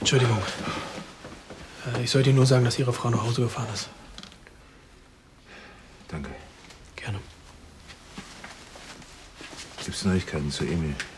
Entschuldigung. Ich sollte Ihnen nur sagen, dass Ihre Frau nach Hause gefahren ist. Danke. Gerne. Gibt's Neuigkeiten zu Emil?